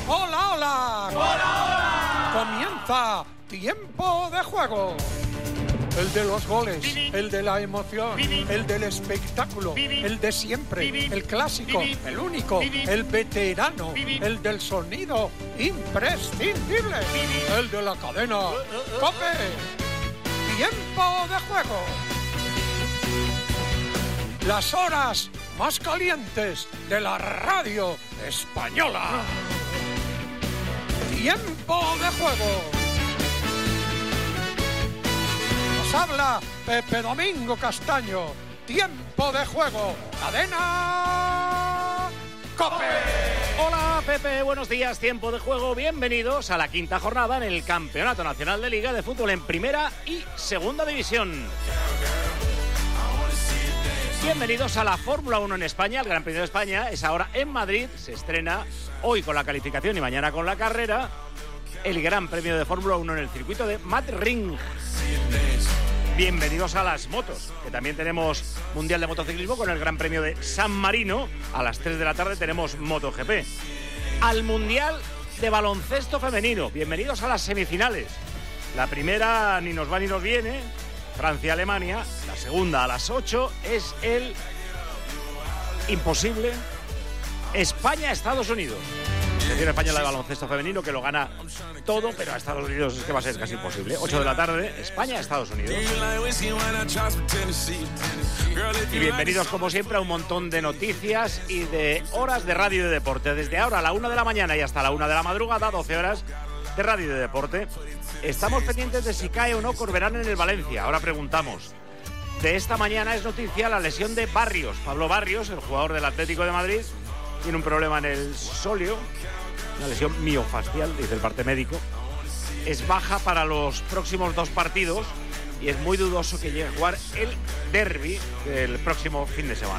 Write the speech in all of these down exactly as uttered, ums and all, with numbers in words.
Hola, hola. Hola, hola. Comienza Tiempo de Juego. El de los goles, el de la emoción, el del espectáculo, el de siempre, el clásico, el único, el veterano, el del sonido imprescindible, el de la cadena COPE. Tiempo de Juego. Las horas más calientes de la radio española. Tiempo de Juego. Nos habla Pepe Domingo Castaño. Tiempo de Juego. Cadena COPE. Hola Pepe, buenos días. Tiempo de Juego. Bienvenidos a la quinta jornada en el Campeonato Nacional de Liga de Fútbol en Primera y Segunda División. Bienvenidos a la Fórmula uno en España. El Gran Premio de España es ahora en Madrid. Se estrena hoy con la calificación y mañana con la carrera. El Gran Premio de Fórmula uno en el circuito de Madrid. Bienvenidos a las motos, que también tenemos Mundial de Motociclismo con el Gran Premio de San Marino. A las tres de la tarde tenemos MotoGP. Al Mundial de Baloncesto Femenino. Bienvenidos a las semifinales. La primera ni nos va ni nos viene. Francia-Alemania. La segunda a las ocho es el imposible España-Estados Unidos. Se tiene España la de baloncesto femenino, que lo gana todo, pero a Estados Unidos es que va a ser casi imposible. ocho de la tarde, España-Estados Unidos. Y bienvenidos, como siempre, a un montón de noticias y de horas de radio y de deporte. Desde ahora a la una de la mañana y hasta la una de la madrugada, doce horas de radio y de deporte. Estamos pendientes de si cae o no Corberán en el Valencia. Ahora preguntamos. De esta mañana es noticia la lesión de Barrios. Pablo Barrios, el jugador del Atlético de Madrid, tiene un problema en el sóleo, una lesión miofascial, dice el parte médico. Es baja para los próximos dos partidos y es muy dudoso que llegue a jugar el derbi del próximo fin de semana.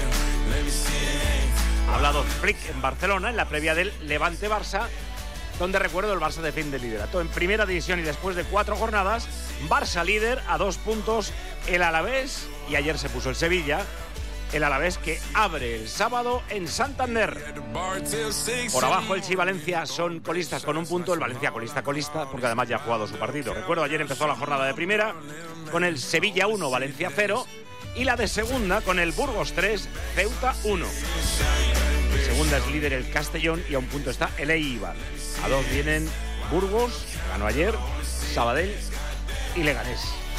Ha hablado Flick en Barcelona en la previa del Levante-Barça, donde, recuerdo, el Barça defiende el liderato en primera división y después de cuatro jornadas, Barça líder a dos puntos el Alavés, y ayer se puso el Sevilla. El Alavés que abre el sábado en Santander. Por abajo Elche y Valencia son colistas con un punto. El Valencia colista colista porque además ya ha jugado su partido. Recuerdo, ayer empezó la jornada de primera con el Sevilla uno, Valencia cero, y la de segunda con el Burgos tres, Ceuta uno. En segunda es líder el Castellón y a un punto está el Eibar. A dos vienen Burgos, que ganó ayer, Sabadell y Leganés.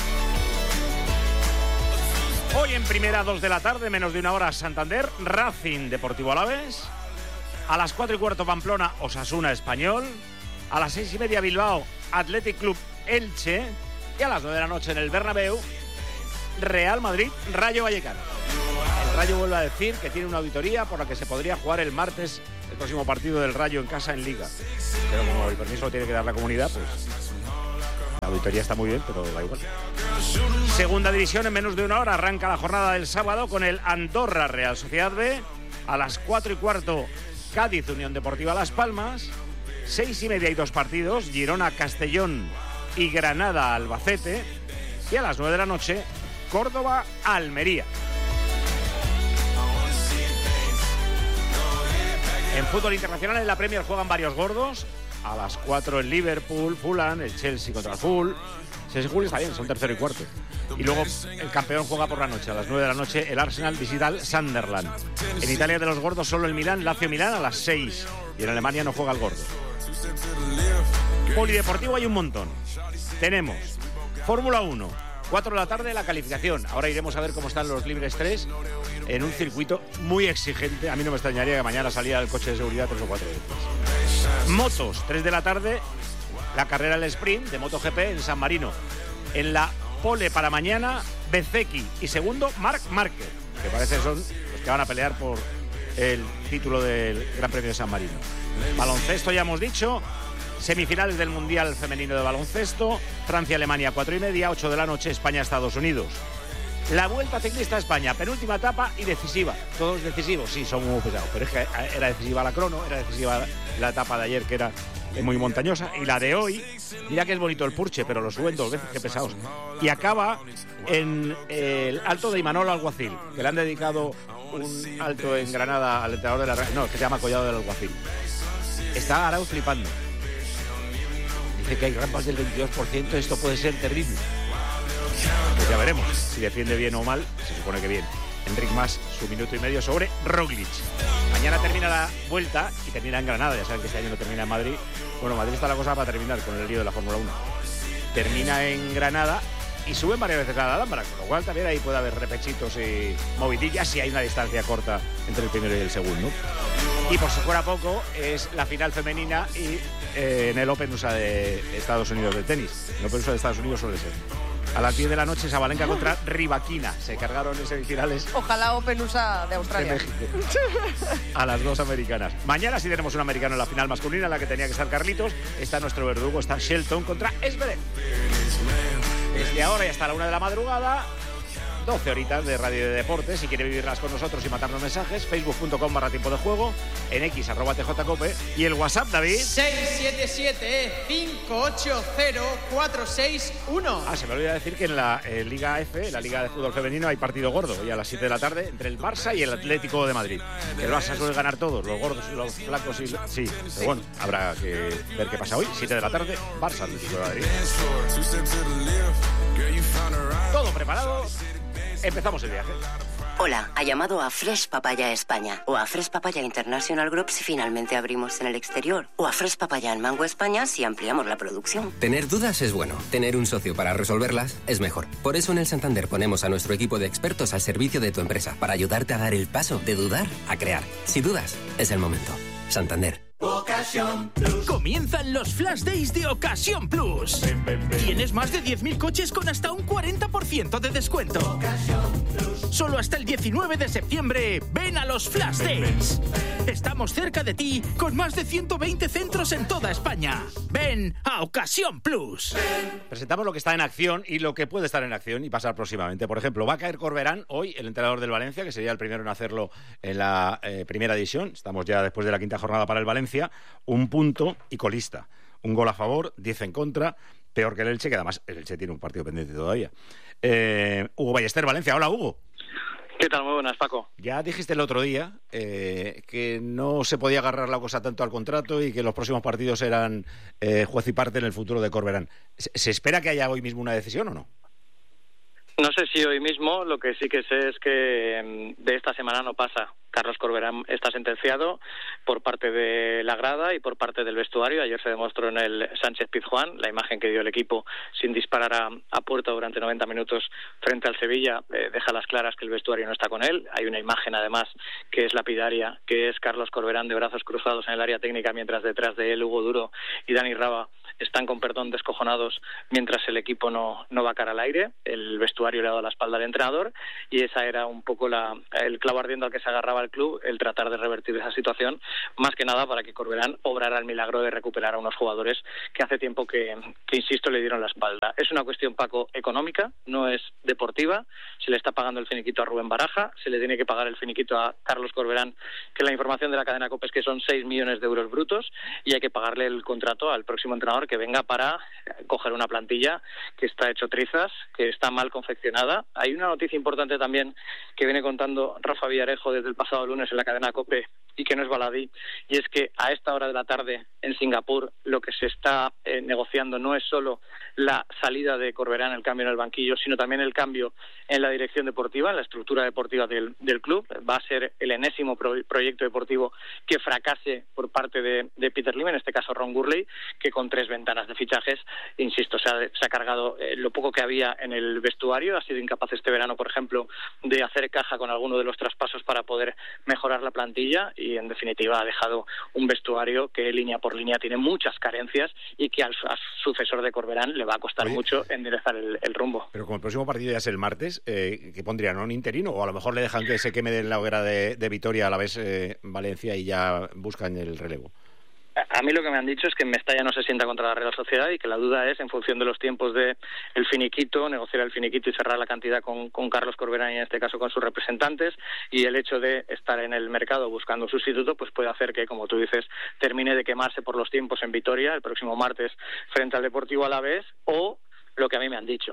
Hoy en primera, dos de la tarde, menos de una hora, Santander, Racing Deportivo Alavés. A las cuatro y cuarto, Pamplona, Osasuna Español. A las seis y media, Bilbao, Athletic Club Elche. Y a las nueve de la noche en el Bernabéu, Real Madrid, Rayo Vallecano. El Rayo vuelve a decir que tiene una auditoría por la que se podría jugar el martes el próximo partido del Rayo en casa en Liga. Pero como el permiso lo tiene que dar la comunidad, pues la auditoría está muy bien, pero da igual. Segunda división, en menos de una hora arranca la jornada del sábado con el Andorra Real Sociedad B. A las cuatro y cuarto, Cádiz Unión Deportiva Las Palmas. Seis y media y dos partidos, Girona Castellón y Granada Albacete. Y a las nueve de la noche, Córdoba Almería. En fútbol internacional, en la Premier juegan varios gordos. A las cuatro el Liverpool, Fulham, el Chelsea contra el Hull. Chelsea Hull está bien, son tercero y cuarto. Y luego el campeón juega por la noche. A las nueve de la noche el Arsenal visita al Sunderland. En Italia, de los gordos, solo el Milán, Lazio Milán a las seis. Y en Alemania no juega el gordo. Polideportivo hay un montón. Tenemos Fórmula uno, cuatro de la tarde la calificación. Ahora iremos a ver cómo están los libres tres en un circuito muy exigente. A mí no me extrañaría que mañana saliera el coche de seguridad tres o cuatro veces. Motos, tres de la tarde, la carrera del sprint de MotoGP en San Marino. En la pole para mañana, Bezzecchi y segundo, Marc Márquez, que parece que son los que van a pelear por el título del Gran Premio de San Marino. Baloncesto, ya hemos dicho, semifinales del Mundial Femenino de Baloncesto, Francia-Alemania, cuatro y media, ocho de la noche, España-Estados Unidos. La Vuelta Ciclista a España, penúltima etapa y decisiva. Todos decisivos, sí, son muy pesados, pero es que era decisiva la crono, era decisiva la etapa de ayer, que era muy montañosa, y la de hoy, mira que es bonito el Purche, pero lo suben dos veces, qué pesados. Y acaba en el Alto de Imanol Alguacil, que le han dedicado un alto en Granada al entrenador de la... No, que se llama Collado del Alguacil. Está Arau flipando. Dice que hay rampas del veintidós por ciento, esto puede ser terrible. Pues ya veremos si defiende bien o mal, se supone que bien. Enric Mas, su minuto y medio sobre Roglic. Mañana termina la vuelta y termina en Granada, ya saben que este año no termina en Madrid. Bueno, Madrid está la cosa para terminar con el lío de la Fórmula uno. Termina en Granada y suben varias veces a la Alhambra, con lo cual también ahí puede haber repechitos y movidillas si hay una distancia corta entre el primero y el segundo. Y por si fuera poco, es la final femenina y eh, en el Open U S A de Estados Unidos de tenis. El Open U S A de Estados Unidos suele ser. A las diez de la noche, Sabalenka contra Rybakina. Se cargaron en semifinales. Ojalá Open U S A de Australia. De México. A las dos americanas. Mañana sí tenemos un americano en la final masculina, en la que tenía que estar Carlitos. Está nuestro verdugo, está Shelton contra Esberet. Desde ahora y hasta la una de la madrugada, doce horitas de radio de deportes. Si quiere vivirlas con nosotros y mandarnos mensajes, facebook punto com barra tiempo de juego, en X arroba tjcope y el WhatsApp, David. seis siete siete, cinco ocho cero, cuatro seis uno. Ah, se me olvidó decir que en la eh, Liga F, la Liga de Fútbol Femenino, hay partido gordo hoy a las siete de la tarde entre el Barça y el Atlético de Madrid. El Barça suele ganar todos, los gordos, los flacos y... Sí, pero bueno, habrá que ver qué pasa hoy. siete de la tarde, Barça, Atlético de Madrid. Todo preparado. Empezamos el viaje. Hola, ha llamado a Fresh Papaya España o a Fresh Papaya International Group si finalmente abrimos en el exterior o a Fresh Papaya en Mango España si ampliamos la producción. Tener dudas es bueno, tener un socio para resolverlas es mejor. Por eso en el Santander ponemos a nuestro equipo de expertos al servicio de tu empresa para ayudarte a dar el paso de dudar a crear. Si dudas, es el momento. Santander. Ocasión Plus. Comienzan los Flash Days de Ocasión Plus. Ven, ven, ven. Tienes más de diez mil coches con hasta un cuarenta por ciento de descuento. Ocasión Plus. Solo hasta el diecinueve de septiembre, ven a los Flash ven, Days. Ven, ven. Estamos cerca de ti con más de ciento veinte centros en toda España. Ven a Ocasión Plus. Ven. Presentamos lo que está en acción y lo que puede estar en acción y pasar próximamente. Por ejemplo, va a caer Corberán hoy, el entrenador del Valencia, que sería el primero en hacerlo en la eh, primera división. Estamos ya después de la quinta jornada para el Valencia. Un punto y colista. Un gol a favor, diez en contra. Peor que el Elche, que además el Elche tiene un partido pendiente todavía. Eh, Hugo Ballester, Valencia. Hola, Hugo. ¿Qué tal? Muy buenas, Paco. Ya dijiste el otro día eh, que no se podía agarrar la cosa tanto al contrato y que los próximos partidos eran eh, juez y parte en el futuro de Corberán. ¿Se, ¿Se espera que haya hoy mismo una decisión o no? No sé si hoy mismo, lo que sí que sé es que de esta semana no pasa. Carlos Corberán está sentenciado por parte de la grada y por parte del vestuario. Ayer se demostró en el Sánchez Pizjuán la imagen que dio el equipo sin disparar a, a puerta durante noventa minutos frente al Sevilla. Eh, deja las claras que el vestuario no está con él. Hay una imagen además que es lapidaria, que es Carlos Corberán de brazos cruzados en el área técnica, mientras detrás de él Hugo Duro y Dani Raba están con perdón descojonados mientras el equipo no, no va cara al aire. El vestuario le ha dado la espalda al entrenador y esa era un poco la, el clavo ardiendo al que se agarraba el club, el tratar de revertir esa situación, más que nada para que Corberán obrara el milagro de recuperar a unos jugadores que hace tiempo que, que, insisto, le dieron la espalda. Es una cuestión, Paco, económica, no es deportiva. Se le está pagando el finiquito a Rubén Baraja, se le tiene que pagar el finiquito a Carlos Corberán, que la información de la cadena COPE es que son seis millones de euros brutos, y hay que pagarle el contrato al próximo entrenador que venga para coger una plantilla que está hecho trizas, que está mal confeccionada. Hay una noticia importante también que viene contando Rafa Villarejo desde el pasado lunes en la cadena COPE y que no es baladí, y es que a esta hora de la tarde en Singapur lo que se está eh, negociando no es solo la salida de Corberán, el cambio en el banquillo, sino también el cambio en la dirección deportiva, en la estructura deportiva del, del club. Va a ser el enésimo pro, proyecto deportivo que fracase por parte de, de Peter Lim, en este caso Ron Gurley, que con tres ventanas de fichajes, insisto, se ha, se ha cargado eh, lo poco que había en el vestuario. Ha sido incapaz este verano, por ejemplo, de hacer caja con alguno de los traspasos para poder mejorar la plantilla, y en definitiva ha dejado un vestuario que línea por línea tiene muchas carencias y que al, al sucesor de Corberán le va a costar Oye, mucho enderezar el, el rumbo. Pero como el próximo partido ya es el martes, eh, ¿qué pondrían? ¿Un interino? O a lo mejor le dejan que se queme de la hoguera de, de Vitoria a la vez eh, Valencia y ya buscan el relevo. A mí lo que me han dicho es que Mestalla no se sienta contra la Real Sociedad y que la duda es, en función de los tiempos de el finiquito, negociar el finiquito y cerrar la cantidad con, con Carlos Corberán y en este caso con sus representantes, y el hecho de estar en el mercado buscando un sustituto pues puede hacer que, como tú dices, termine de quemarse por los tiempos en Vitoria el próximo martes frente al Deportivo Alavés, o lo que a mí me han dicho,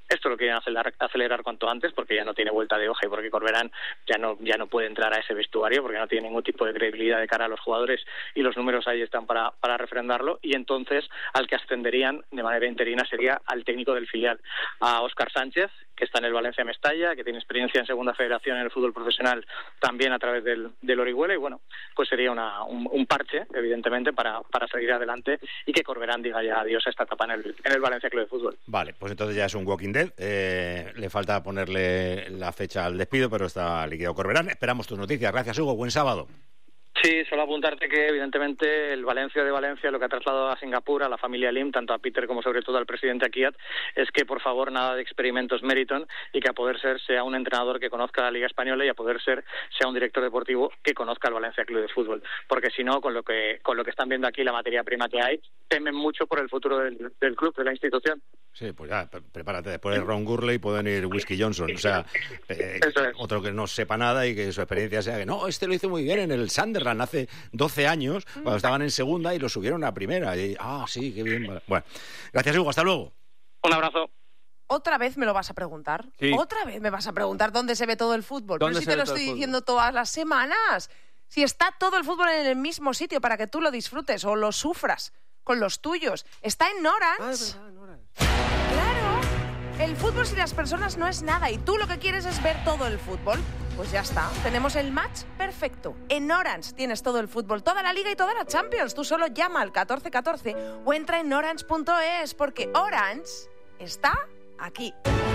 Esto lo quieren acelerar, acelerar cuanto antes porque ya no tiene vuelta de hoja y porque Corberán ya no ya no puede entrar a ese vestuario porque no tiene ningún tipo de credibilidad de cara a los jugadores y los números ahí están para, para refrendarlo. Y entonces al que ascenderían de manera interina sería al técnico del filial, a Óscar Sánchez, que está en el Valencia Mestalla, que tiene experiencia en Segunda Federación en el fútbol profesional también a través del, del Orihuela, y bueno, pues sería una, un, un parche, evidentemente, para, para seguir adelante y que Corberán diga ya adiós a esta etapa en el, en el Valencia Club de Fútbol. Vale, pues entonces ya es un Walking Dead, eh, le falta ponerle la fecha al despido, pero está liquidado Corberán. Esperamos tus noticias. Gracias, Hugo. Buen sábado. Sí, solo apuntarte que evidentemente el Valencia de Valencia lo que ha trasladado a Singapur, a la familia Lim, tanto a Peter como sobre todo al presidente Akiat, es que por favor nada de experimentos Meriton y que a poder ser sea un entrenador que conozca la Liga Española y a poder ser sea un director deportivo que conozca el Valencia Club de Fútbol, porque si no, con lo que con lo que están viendo aquí, la materia prima que hay, temen mucho por el futuro del, del club, de la institución. Sí, pues ya, prepárate, después de Ron Gurley pueden ir Whisky Johnson, o sea, eh, es. otro que no sepa nada y que su experiencia sea que no, este lo hizo muy bien en el Sunderland hace doce años, cuando estaban en segunda y lo subieron a primera, y ah, sí, qué bien. Bueno, gracias, Hugo, hasta luego. Un abrazo. ¿Otra vez me lo vas a preguntar? Sí. ¿Otra vez me vas a preguntar dónde se ve todo el fútbol? Pero si te lo estoy diciendo todas las semanas. Si está todo el fútbol en el mismo sitio para que tú lo disfrutes o lo sufras con los tuyos. Está en Orange. Ah, en Orange. Claro. El fútbol sin las personas no es nada y tú lo que quieres es ver todo el fútbol. Pues ya está. Tenemos el match perfecto. En Orange tienes todo el fútbol, toda la Liga y toda la Champions. Tú solo llama al catorce catorce o entra en orange punto es porque Orange está aquí.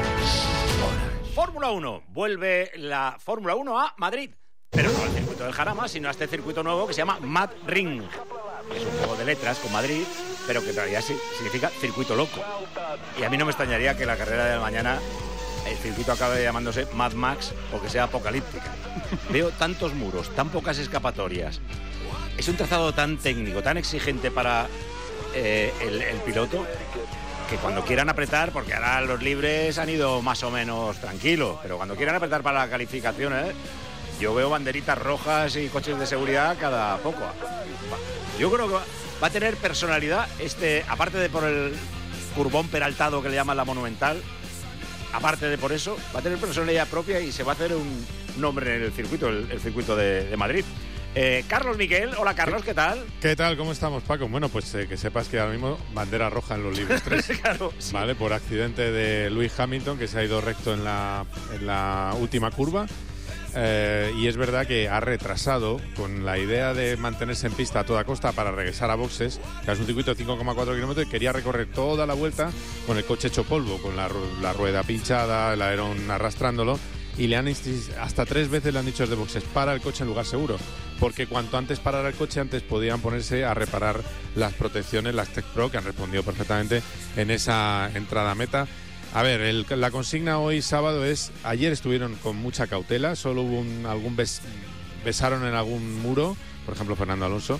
Fórmula uno. Vuelve la Fórmula uno a Madrid. Pero no al circuito del Jarama, sino a este circuito nuevo que se llama Mad Ring. Es un juego de letras con Madrid, pero que en realidad sí, significa circuito loco. Y a mí no me extrañaría que la carrera de mañana el circuito acabe llamándose Mad Max o que sea apocalíptica. Veo tantos muros, tan pocas escapatorias. Es un trazado tan técnico, tan exigente para eh, el, el piloto, que cuando quieran apretar, porque ahora los libres han ido más o menos tranquilos, pero cuando quieran apretar para las calificaciones, yo veo banderitas rojas y coches de seguridad cada poco. Yo creo que va, va a tener personalidad, este, aparte de por el curbón peraltado que le llaman la Monumental, aparte de por eso, va a tener personalidad propia y se va a hacer un nombre en el circuito, el, el circuito de, de Madrid. Eh, Carlos Miquel, hola Carlos, ¿qué tal? ¿Qué tal? ¿Cómo estamos, Paco? Bueno, pues eh, que sepas que ahora mismo bandera roja en los libres tres. Claro, sí. Vale, por accidente de Lewis Hamilton, que se ha ido recto en la, en la última curva. Eh, y es verdad que ha retrasado con la idea de mantenerse en pista a toda costa para regresar a boxes, que es un circuito de cinco coma cuatro kilómetros, y quería recorrer toda la vuelta con el coche hecho polvo, con la, la rueda pinchada, el alerón arrastrándolo, y le han hasta tres veces le han dicho desde boxes: para el coche en lugar seguro, porque cuanto antes parara el coche, antes podían ponerse a reparar las protecciones, las Tech Pro, que han respondido perfectamente en esa entrada a meta. A ver, el, la consigna hoy sábado es: ayer estuvieron con mucha cautela, solo hubo un, algún bes, besaron en algún muro, por ejemplo Fernando Alonso,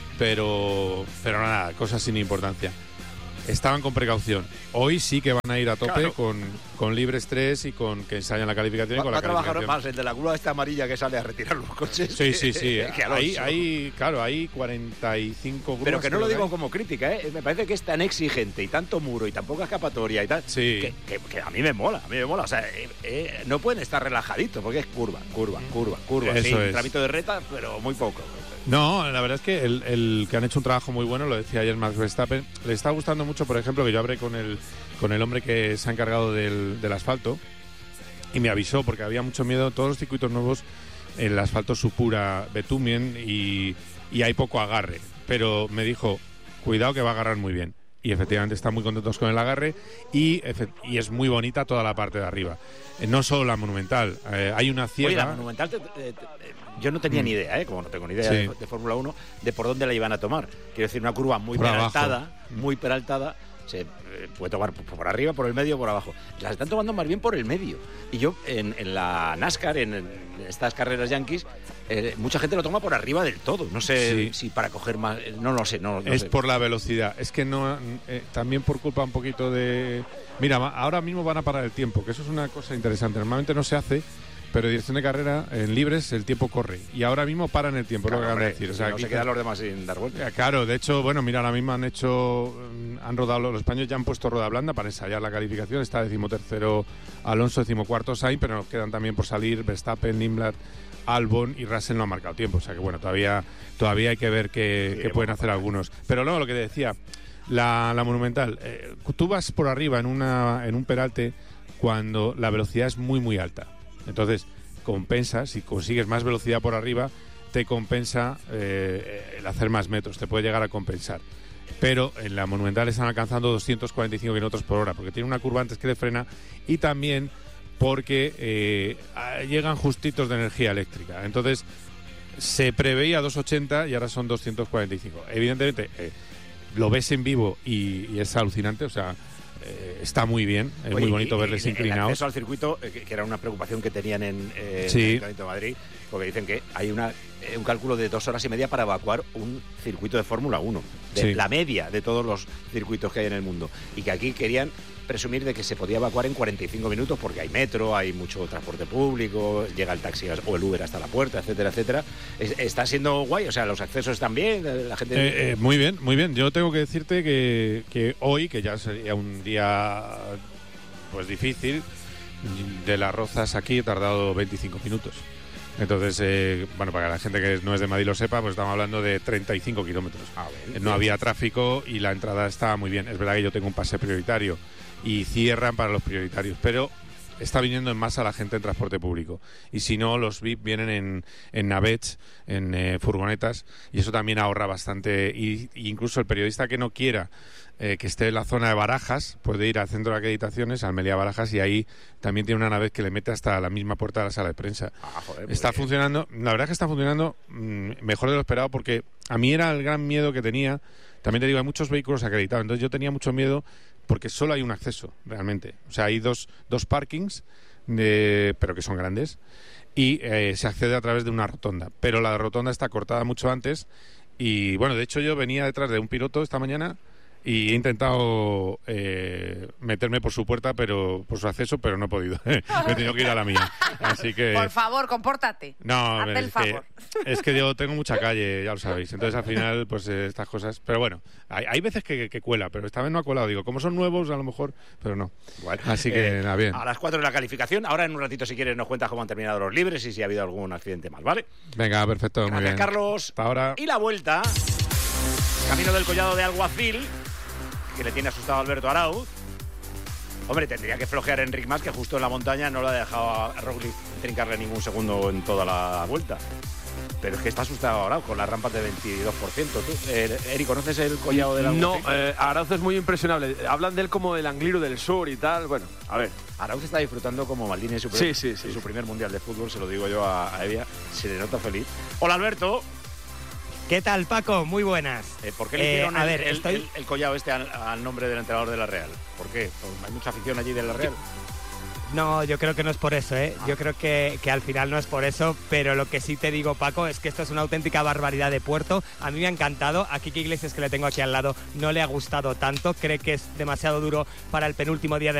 pero, pero nada, cosas sin importancia. Estaban con precaución. Hoy sí que van a ir a tope, claro, con, con libres tres y con que ensayan la calificación. Va, y con va la a trabajar más el de la curva esta amarilla que sale a retirar los coches. Sí, sí, sí. Que ahí, ahí, claro, hay cuarenta y cinco grúas. Pero que no lo digo hay. como crítica, ¿eh? Me parece que es tan exigente y tanto muro y tan poca escapatoria y tal, sí, que, que, que a mí me mola, a mí me mola. O sea, eh, eh, no pueden estar relajaditos porque es curva, curva, curva, curva. Eso sí, es. Un trámite de reta, pero muy poco. No, la verdad es que el, el que han hecho un trabajo muy bueno, lo decía ayer Max Verstappen. Le está gustando mucho, por ejemplo, que yo hablé con el, con el hombre que se ha encargado del, del asfalto y me avisó, porque había mucho miedo. Todos los circuitos nuevos, el asfalto supura bitumen y, y hay poco agarre. Pero me dijo, cuidado que va a agarrar muy bien. Y efectivamente están muy contentos con el agarre y, y es muy bonita toda la parte de arriba. Eh, no solo la Monumental, eh, hay una ciega... Oye, la Monumental, te, te, te, yo no tenía mm. ni idea, ¿eh? Como no tengo ni idea sí. de, de Fórmula uno, de por dónde la iban a tomar. Quiero decir, una curva muy por peraltada, abajo. muy peraltada, se eh, puede tomar por, por arriba, por el medio, por abajo. Las están tomando más bien por el medio. Y yo, en, en la NASCAR, en, en estas carreras yankees, eh, mucha gente lo toma por arriba del todo. No sé sí. si para coger más... No lo sé. No, no es sé. Por la velocidad. Es que no... Eh, también por culpa un poquito de... Mira, ahora mismo van a parar el tiempo, que eso es una cosa interesante. Normalmente no se hace, pero dirección de carrera, en libres, el tiempo corre. Y ahora mismo paran el tiempo, claro, lo que acaban de hombre, decir. O sea, no aquí se quedan los demás sin dar vuelta. Claro, de hecho, bueno, mira, ahora mismo han hecho, han rodado, los españoles ya han puesto rueda blanda para ensayar la calificación. Está decimotercero Alonso, decimocuarto Sainz, pero nos quedan también por salir Verstappen, Limblad, Albon y Russell no han marcado tiempo. O sea que, bueno, todavía, todavía hay que ver qué, sí, qué pueden hacer algunos. Pero no, lo que te decía, la, la Monumental, eh, tú vas por arriba en, una, en un peralte cuando la velocidad es muy, muy alta. Entonces, compensa, si consigues más velocidad por arriba, te compensa eh, el hacer más metros, te puede llegar a compensar. Pero en la Monumental están alcanzando doscientos cuarenta y cinco kilómetros por hora, porque tiene una curva antes que le frena y también porque eh, llegan justitos de energía eléctrica. Entonces, se preveía doscientos ochenta y ahora son doscientos cuarenta y cinco. Evidentemente, eh, lo ves en vivo y, y es alucinante, o sea... Eh, está muy bien, es Oye, muy bonito y, verles y, inclinados. El acceso al circuito, eh, que, que era una preocupación que tenían en, eh, sí. en el Ayuntamiento de Madrid, porque dicen que hay una, eh, un cálculo de dos horas y media para evacuar un circuito de Fórmula uno, de sí. la media de todos los circuitos que hay en el mundo. Y que aquí querían presumir de que se podía evacuar en cuarenta y cinco minutos porque hay metro, hay mucho transporte público, llega el taxi o el Uber hasta la puerta, etcétera, etcétera. Es, está siendo guay, o sea, los accesos están bien, la gente... Eh, eh, muy bien, muy bien. Yo tengo que decirte que, que hoy, que ya sería un día pues difícil, de Las Rozas aquí he tardado veinticinco minutos. Entonces, eh, bueno, para que la gente que no es de Madrid lo sepa, pues estamos hablando de treinta y cinco kilómetros. Ah, bien, no había tráfico y la entrada estaba muy bien. Es verdad que yo tengo un pase prioritario y cierran para los prioritarios, pero está viniendo en masa la gente en transporte público. Y si no, los V I P vienen en, en navets, en eh, furgonetas, y eso también ahorra bastante. Y, y incluso el periodista que no quiera eh, que esté en la zona de Barajas puede ir al centro de acreditaciones, al Meliá Barajas, y ahí también tiene una nave que le mete hasta la misma puerta de la sala de prensa. Ah, joder, está bien. funcionando, la verdad es que está funcionando mmm, mejor de lo esperado, porque a mí era el gran miedo que tenía. También te digo, hay muchos vehículos acreditados, entonces yo tenía mucho miedo porque solo hay un acceso, realmente. O sea, hay dos, dos parkings, de, pero que son grandes, y eh, se accede a través de una rotonda. Pero la rotonda está cortada mucho antes y, bueno, de hecho yo venía detrás de un piloto esta mañana y he intentado eh, meterme por su puerta, pero por su acceso, pero no he podido. Me he tenido que ir a la mía. Así que... Por favor, compórtate. No, Hazte es, el favor. Que, es que yo tengo mucha calle, ya lo sabéis. Entonces, al final, pues eh, estas cosas... Pero bueno, hay, hay veces que, que cuela, pero esta vez no ha colado. Digo, como son nuevos, a lo mejor, pero no. Bueno, Así que, eh, nada, bien. A las cuatro de la calificación. Ahora, en un ratito, si quieres, nos cuentas cómo han terminado los libres y si ha habido algún accidente más, ¿vale? Venga, perfecto, Gracias, muy bien. Carlos. Hasta ahora. Y la vuelta, camino del Collado de Alguacil, que le tiene asustado a Alberto Arauz. Hombre, tendría que flojear Enric Mas, que justo en la montaña no le ha dejado a Roglic trincarle ningún segundo en toda la vuelta. Pero es que está asustado ahora con las rampas de veintidós por ciento. ¿Tú, eh, Eri, conoces el Collado del Alguacil? No, eh, Arauz es muy impresionable. Hablan de él como el Angliru del Sur y tal. Bueno, a ver. Arauz está disfrutando como Maldini en su, primer, sí, sí, sí, en su sí. primer mundial de fútbol, se lo digo yo a, a Evia. Se le nota feliz. Hola, Alberto. ¿Qué tal, Paco? Muy buenas. Eh, ¿Por qué le Eh, hicieron a el, ver, el, estoy- el, el collado este al, al nombre del entrenador de la Real? ¿Por qué? Pues hay mucha afición allí de la Real. No, yo creo que no es por eso, ¿eh? Yo creo que, que al final no es por eso, pero lo que sí te digo, Paco, es que esto es una auténtica barbaridad de puerto. A mí me ha encantado. A Quique Iglesias, que le tengo aquí al lado, no le ha gustado tanto. Cree que es demasiado duro para el penúltimo día de